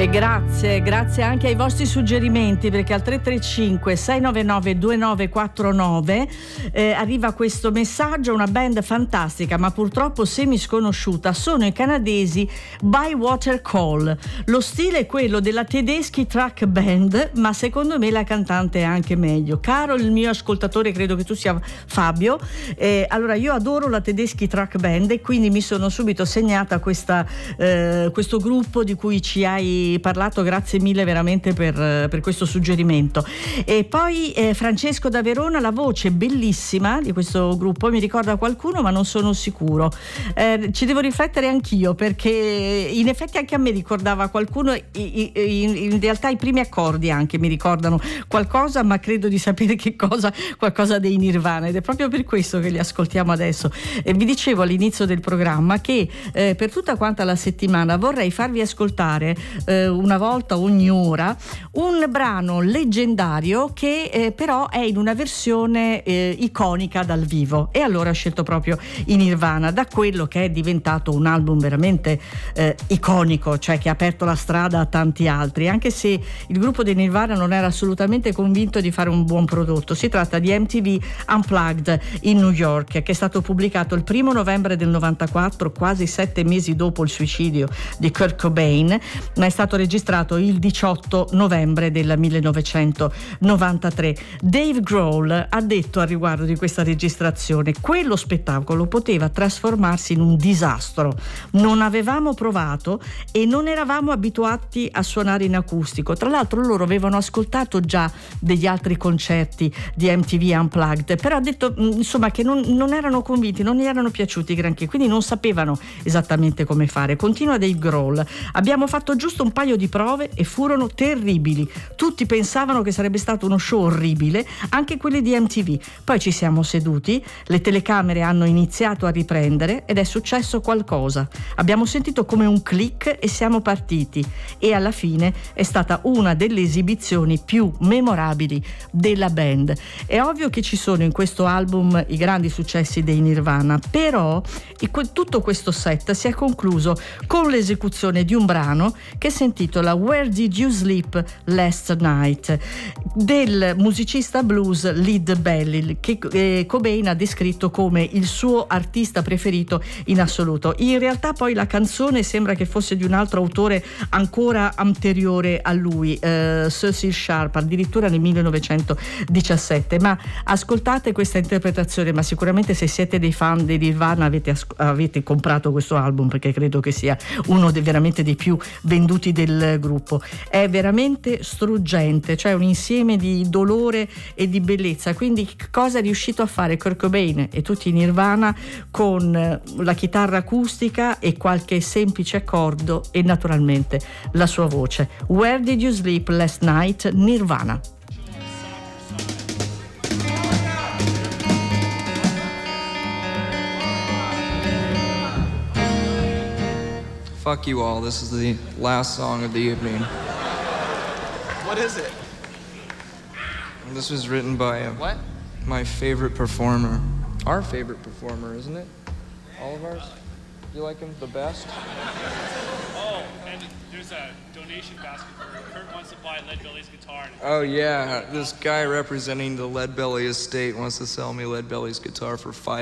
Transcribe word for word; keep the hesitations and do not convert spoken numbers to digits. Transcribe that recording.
E grazie, grazie anche ai vostri suggerimenti, perché al tre tre cinque sei nove nove due nove quattro nove eh, arriva questo messaggio: una band fantastica ma purtroppo semi sconosciuta, sono i canadesi Bywater Call. Lo stile è quello della Tedeschi Truck Band, ma secondo me la cantante è anche meglio. Caro il mio ascoltatore, credo che tu sia Fabio, eh, allora io adoro la Tedeschi Truck Band e quindi mi sono subito segnata questa, eh, questo gruppo di cui ci hai parlato, grazie mille veramente per, per questo suggerimento. E poi eh, Francesco da Verona, la voce bellissima di questo gruppo mi ricorda qualcuno ma non sono sicuro, eh, ci devo riflettere anch'io, perché in effetti anche a me ricordava qualcuno, in, in realtà i primi accordi anche mi ricordano qualcosa, ma credo di sapere che cosa, qualcosa dei Nirvana, ed è proprio per questo che li ascoltiamo adesso. E vi dicevo all'inizio del programma che eh, per tutta quanta la settimana vorrei farvi ascoltare eh, una volta ogni ora un brano leggendario che eh, però è in una versione eh, iconica dal vivo, e allora ho scelto proprio i Nirvana, da quello che è diventato un album veramente eh, iconico, cioè che ha aperto la strada a tanti altri, anche se il gruppo dei Nirvana non era assolutamente convinto di fare un buon prodotto. Si tratta di M T V Unplugged in New York, che è stato pubblicato il primo novembre del novantaquattro, quasi sette mesi dopo il suicidio di Kurt Cobain, ma è stato registrato il diciotto novembre del millenovecentonovantatré. Dave Grohl ha detto al riguardo di questa registrazione: quello spettacolo poteva trasformarsi in un disastro, non avevamo provato e non eravamo abituati a suonare in acustico. Tra l'altro loro avevano ascoltato già degli altri concerti di M T V Unplugged, però ha detto insomma che non, non erano convinti, non gli erano piaciuti granché, quindi non sapevano esattamente come fare. Continua Dave Grohl: abbiamo fatto giusto un paio di prove e furono terribili, tutti pensavano che sarebbe stato uno show orribile, anche quelli di M T V. Poi ci siamo seduti, le telecamere hanno iniziato a riprendere ed è successo qualcosa, abbiamo sentito come un click e siamo partiti, e alla fine è stata una delle esibizioni più memorabili della band. È ovvio che ci sono in questo album i grandi successi dei Nirvana, però tutto questo set si è concluso con l'esecuzione di un brano che si intitola Where Did You Sleep Last Night, del musicista blues Lead Belly, che eh, Cobain ha descritto come il suo artista preferito in assoluto. In realtà poi la canzone sembra che fosse di un altro autore ancora anteriore a lui, eh, Cecil Sharp, addirittura nel millenovecentodiciassette, ma ascoltate questa interpretazione, ma sicuramente se siete dei fan dei Nirvana avete, avete comprato questo album, perché credo che sia uno dei, veramente dei più venduti del gruppo. È veramente struggente, cioè un insieme di dolore e di bellezza. Quindi cosa è riuscito a fare Kurt Cobain e tutti i Nirvana con la chitarra acustica e qualche semplice accordo e naturalmente la sua voce. Where Did You Sleep Last Night, Nirvana. Fuck you all, this is the last song of the evening. What is it? This was written by uh, What? my favorite performer. Our favorite performer, isn't it? All of ours? You like him the best? Oh, and there's a donation basket for Kurt wants to buy Lead Belly's guitar. Oh yeah, this guy representing the Lead Belly estate wants to sell me Lead Belly's guitar for five